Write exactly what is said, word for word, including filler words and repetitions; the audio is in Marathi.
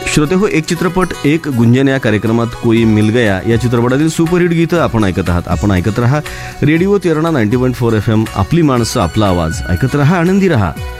श्रोते हो, एक चित्रपट एक गुंजन या कार्यक्रमात कोई मिल गया या चित्रपटातील सुपरहिट गीतं आपण ऐकत आहात. आपण ऐकत रहा radio Terna ninety point four F M. आपली माणसं, आपला आवाज. ऐकत रहा, आनंदी रहा.